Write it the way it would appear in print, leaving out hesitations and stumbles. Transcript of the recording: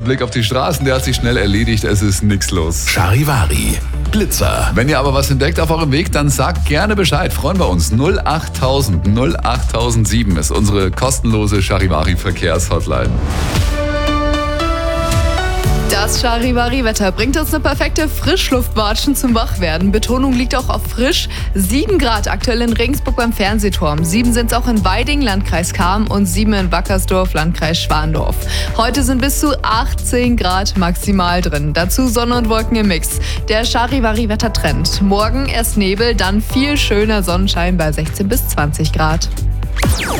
Blick auf die Straßen, der hat sich schnell erledigt. Es ist nichts los. Charivari, Blitzer. Wenn ihr aber was entdeckt auf eurem Weg, dann sagt gerne Bescheid. Freuen wir uns. 08000 08007 ist unsere kostenlose Charivari-Verkehrshotline. Das Charivari-Wetter bringt uns eine perfekte Frischluftwatschen zum Wachwerden. Betonung liegt auch auf frisch. 7 Grad aktuell in Regensburg beim Fernsehturm. 7 sind es auch in Weiding, Landkreis Cham, und 7 in Wackersdorf, Landkreis Schwandorf. Heute sind bis zu 18 Grad maximal drin. Dazu Sonne und Wolken im Mix. Der Charivari-Wettertrend. Morgen erst Nebel, dann viel schöner Sonnenschein bei 16 bis 20 Grad.